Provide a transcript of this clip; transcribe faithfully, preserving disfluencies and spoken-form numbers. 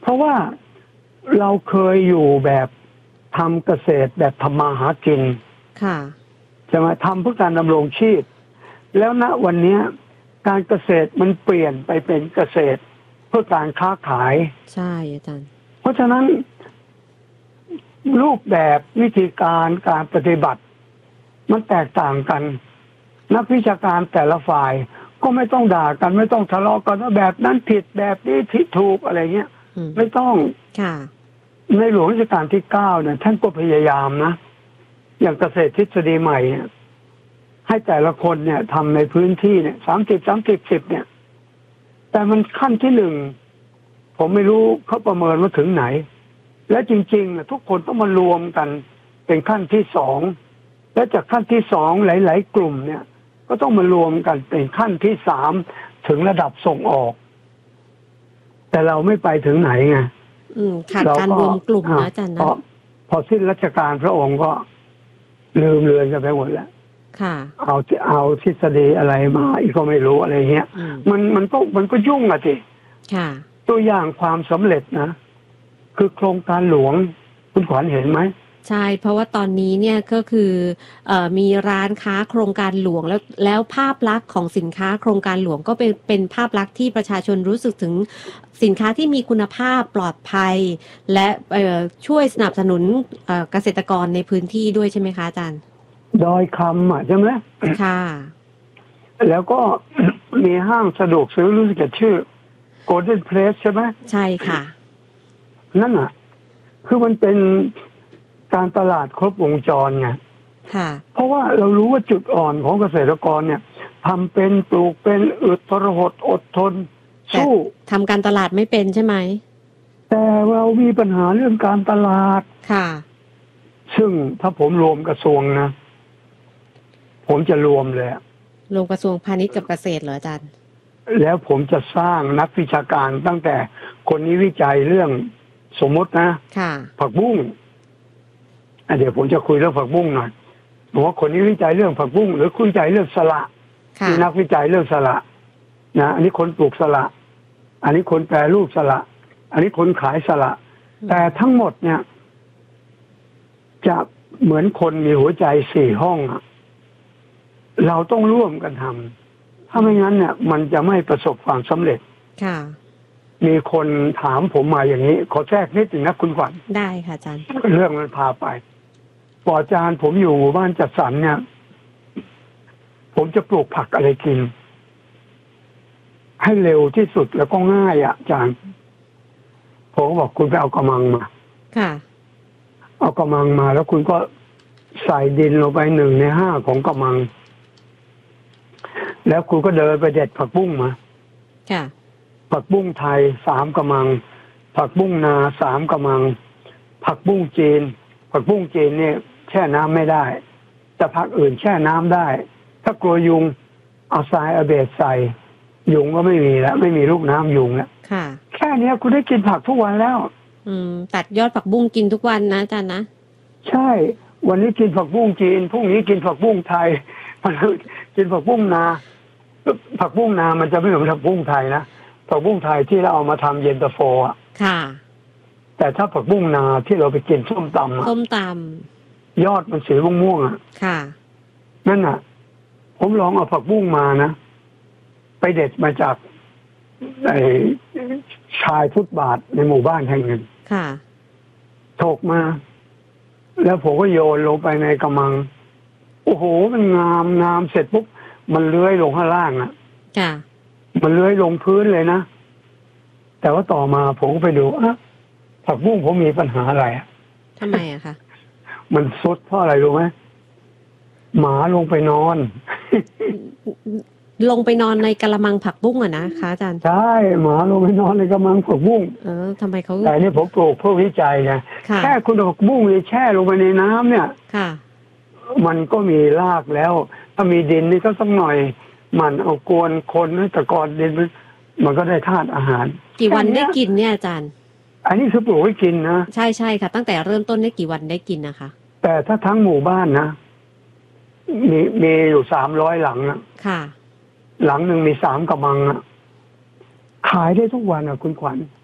ราะว่าเราเคยอยู่แบบทำเกษตรแบบทำมาหากินค่ะจะมาทำเพื่อการดำรงชีพแล้วณวันนี้การเกษตรมันเปลี่ยนไปเป็นเกษตรเพื่อการค้าขายใช่อาจารย์เพราะฉะนั้นรูปแบบวิธีการการปฏิบัติมันแตกต่างกันนักวิชาการแต่ละฝ่ายก็ไม่ต้องด่ากันไม่ต้องทะเลาะกันว่าแบบนั้นผิดแบบนี้ผิดถูกอะไรเงี้ยไม่ต้องค่ะในหลวงรัชกาลที่เก้าเนี่ยท่านก็พยายามนะอย่างเกษตรทฤษฎีใหม่เนี่ยให้แต่ละคนเนี่ยทำในพื้นที่เนี่ยสามสิบสามสิบสิบเนี่ยแต่มันขั้นที่หนึ่งผมไม่รู้เขาประเมินว่าถึงไหนและจริงๆทุกคนต้องมารวมกันเป็นขั้นที่สองและจากขั้นที่สองหลายๆกลุ่มเนี่ยก็ต้องมารวมกันเป็นขั้นที่สามถึงระดับส่งออกแต่เราไม่ไปถึงไหนไงขาดการรวมกลุ่มนะอาจารย์นะพอสิ้นรัชกาลพระองค์ก็ลืมเลือนกันไปหมดแล้วค่ะเอาเอาทฤษฎีอะไรมาอีกก็ไม่รู้อะไรเงี้ยมันมันก็มันก็ยุ่งอะสิค่ะตัวอย่างความสำเร็จนะคือโครงการหลวงคุณขวัญเห็นไหมใช่เพราะว่าตอนนี้เนี่ยก็คือเอ่อมีร้านค้าโครงการหลวงแล้วแล้วภาพลักษณ์ของสินค้าโครงการหลวงก็เป็นเป็นภาพลักษณ์ที่ประชาชนรู้สึกถึงสินค้าที่มีคุณภาพปลอดภัยและเอ่อช่วยสนับสนุนเอ่อเกษตรกรในพื้นที่ด้วยใช่ไหมคะอาจารย์ดอยคำอ่ะใช่ไหมค่ะแล้วก็มีห้างสะดวกซื้อรู้สึกจะชื่อ Golden Place ใช่ไหมใช่ค่ะนั่นอ่ะคือมันเป็นการตลาดครบวงจรไงค่ะเพราะว่าเรารู้ว่าจุดอ่อนของเกษตรกรเนี่ยทำเป็นปลูกเป็นอึดทรหดอดทนสู้ทำการตลาดไม่เป็นใช่ไหมแต่เรามีปัญหาเรื่องการตลาดค่ะซึ่งถ้าผมรวมกระทรวงนะผมจะรวมเลยรวมกระทรวงพาณิชย์กับเกษตรเหรออาจารย์แล้วผมจะสร้างนักวิชาการตั้งแต่คนนี้วิจัยเรื่องสมมตินะค่ะผักบุ้งเดี๋ยวผมจะคุยเรื่องผักบุ้งหน่อยบอกว่าคนนี้วิจัยเรื่องผักบุ้งหรือคุยวิจัยเรื่องสละมีนักวิจัยเรื่องสละนะอันนี้คนปลูกสละอันนี้คนแปรรูปสละอันนี้คนขายสละแต่ทั้งหมดเนี่ยจะเหมือนคนมีหัวใจสี่ห้องเราต้องร่วมกันทำถ้าไม่งั้นเนี่ยมันจะไม่ประสบความสำเร็จค่ะมีคนถามผมมาอย่างนี้ขอแทรกนิดหนึ่งนะคุณขวัญได้ค่ะอาจารย์เรื่องมันพาไปปออาจารย์ผมอยู่หมู่บ้านจัดสรรเนี่ยผมจะปลูกผักอะไรกินให้เร็วที่สุดแล้วก็ง่ายอ่ะอาจารย์ผมก็บอกคุณไปเอากระมังมาค่ะเอากระมังมาแล้วคุณก็ใส่ดินลงไปหนึ่งในห้าของกระมังแล้วคุณก็เดินไปเด็ดผักบุ้งมาค่ะผักบุ้งไทยสามกระมังผักบุ้งนาสามกระมังผักบุ้งจีนผักบุ้งจีนเนี่ยแช่น้ำไม่ได้แต่ผักอื่นแช่น้ำได้ถ้ากลัวยุงเอาทรายอะเบสใส่ยุงก็ไม่มีแล้วไม่มีลูกน้ำยุงแล้วค่ะแค่นี้คุณได้กินผักทุกวันแล้วอืมตัดยอดผักบุ้งกินทุกวันนะอาจารย์นะใช่วันนี้กินผักบุ้งจีนพรุ่งนี้กินผักบุ้งไทยมันกินผักบุ้งนาผักบุ้งนามันจะไม่เหมือนผักบุ้งไทยนะผักบุ้งไทยที่เราเอามาทำเย็นตาโฟอ่ะค่ะแต่ถ้าผักบุ้งนาที่เราไปกินส้มตำอ่ะส้มตำยอดมันสีม่วงๆอ่ะค่ะนั่นอ่ะผมลองเอาผักบุ้งมานะไปเด็ดมาจากไอ้ชายฟุตบาทในหมู่บ้านแห่งหนึ่งค่ะถกมาแล้วผมก็โยนลงไปในกระมังโอ้โหมันงามงามเสร็จปุ๊บมันเลื้อยลงข้างล่างอ่ะค่ะมันเลื้อยลงพื้นเลยนะแต่ว่าต่อมาผมก็ไปดูอ่ะผักบุ้งผมมีปัญหาอะไรอ่ะทำไมอะคะมันซุดเพราะอะไรรู้ไหมหมาลงไปนอนลงไปนอนในกะละมังผักบุ้งอะนะคะอาจารย์ใช่หมาลงไปนอนในกะละมังผักบุ้งเออทำไมเขาแต่นี่ผมปลูกเพื่อวิจัยไงแค่คุณผักบุ้งเลยแช่ลงไปในน้ำเนี่ยค่ะมันก็มีรากแล้วถ้ามีดินนี่ก็สักหน่อยมันเอากวนคนให้ตะกอนดินมันก็ได้ธาตุอาหารกี่วันได้กินเนี่ยอาจารย์อันนี้คือปลูกไว้กินนะใช่ใช่ค่ะตั้งแต่เริ่มต้นได้กี่วันได้กินนะคะแต่ถ้าทั้งหมู่บ้านนะมีมีอยู่สามร้อยหลังนะค่ะหลังหนึ่งมีสามกระมังอะขายได้ทุกวันอะคุณขวัญ